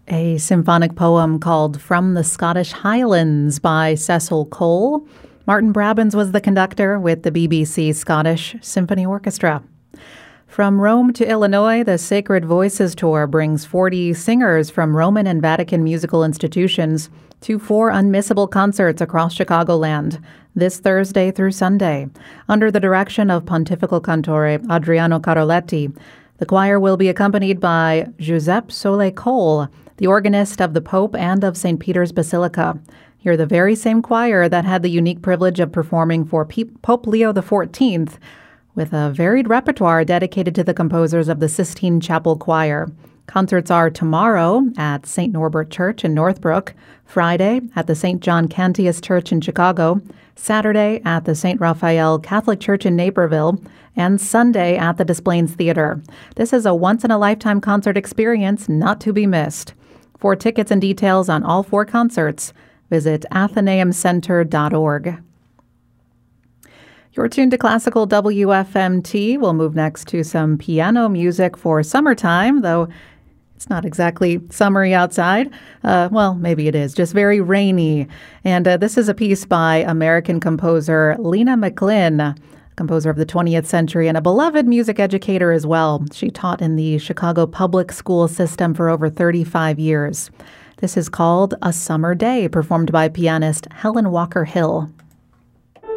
A symphonic poem called From the Scottish Highlands by Cecil Cole. Martin Brabbins was the conductor with the BBC Scottish Symphony Orchestra. From Rome to Illinois, the Sacred Voices Tour brings 40 singers from Roman and Vatican musical institutions to 4 unmissable concerts across Chicagoland this Thursday through Sunday. Under the direction of Pontifical Cantore Adriano Caroletti, the choir will be accompanied by Giuseppe Sole Cole, the organist of the Pope and of St. Peter's Basilica. You're the very same choir that had the unique privilege of performing for Pope Leo XIV, with a varied repertoire dedicated to the composers of the Sistine Chapel Choir. Concerts are tomorrow at St. Norbert Church in Northbrook, Friday at the St. John Cantius Church in Chicago, Saturday at the St. Raphael Catholic Church in Naperville, and Sunday at the Des Plaines Theater. This is a once-in-a-lifetime concert experience not to be missed. For tickets and details on all 4 concerts, visit athenaeumcenter.org. You're tuned to Classical WFMT. We'll move next to some piano music for summertime, though it's not exactly summery outside. Well, maybe it is, just very rainy. And this is a piece by American composer Lena McLin, composer of the 20th century and a beloved music educator as well. She taught in the Chicago public school system for over 35 years. This is called A Summer Day, performed by pianist Helen Walker Hill.